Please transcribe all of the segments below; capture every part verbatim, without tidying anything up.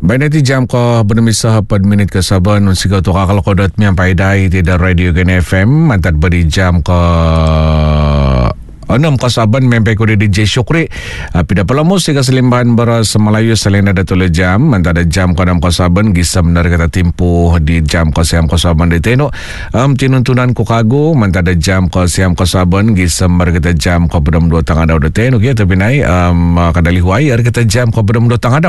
Baik nanti jam ko bermisah pada minit ke saban unsika tu kakal kodat miang paidai tidak radio Gen F M mantat beri jam ke enam kasaban mempai ko di D J Syukri pida pelamus tiga selimban beras Melayu selain ada tole jam mantat ada jam ke enam kasaban gisam dari kata timpu di jam ke siam kasaban di tenok am tinuntunan ko kago mantat ada jam ke siam kasaban gisam dari kata jam ke bedam dua tang ada di tenok ya tapi nai um, kadali huai ada kata jam ke bedam dua tang ada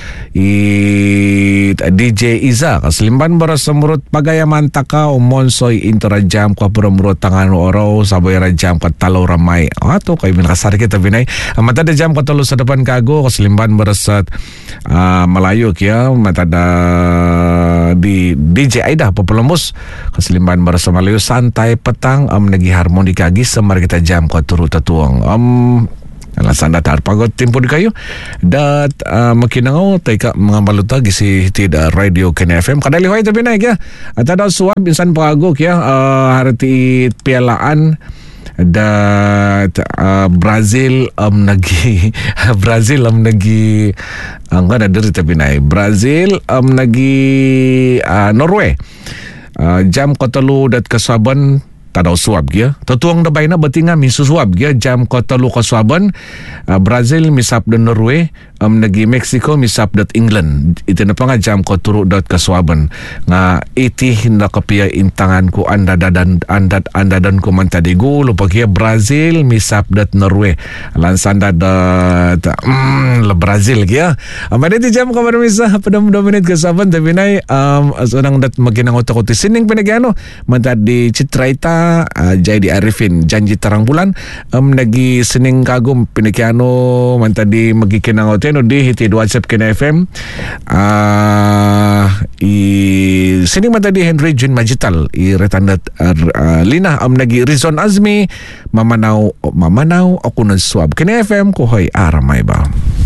i D J Iza keselimban beras semurut pagaya mantaka umon soy intera jam ke bedam dua tangan oro sabayara jam ke talau ramai atau kay minakasar kita binay mata ada jam katalo sa depan kago keselimban beresat uh, Melayu kya mata ada di D J Aida Populambos keselimban beresat Melayu santai petang am um, nagi harmonika gisemar kita jam ko turu tatuang um, alasan datar pagod tempo di kayo dat uh, makinangaw tayo ka mga baluta gisi tidak radio Gen F M kadali hoy tabi na kya at ada suwab insan pagog kya uh, hariti pialaan dat uh, Brazil um, nagi Brazil um, nagi ang uh, dari tapi naik Brazil um, nagi uh, Norway uh, jam kotelu dat kesaban tadaw suab dia tutuang da bayna batinga mi susuab dia jam kotelu kesaban uh, Brazil misap da Norway um, nagi Mexico misap dat England itu na pa nga jam koturu dat kesuaban nga iti na kapia intangan ko anda dadan andat anda dan ko man tadigo lupa kia Brazil misap dat Norway lansan dat mm, la Brazil kia ama dito jam ko marumisa pada dua menit kesaban tapi nay um, asonang dat maginang otak ko sining pinagano man tadi citraita Uh, jadi Arifin janji terang bulan um, nagi sening kagum pinikiano man tadi magikinang oteno di hiti WhatsApp Gen F M uh, i sening man tadi Henry Jun Majital i retandat uh, uh, Lina um, nagi Rizon Azmi mamanaw mamanaw ako nagsuab Gen F M ko hoy aramay ba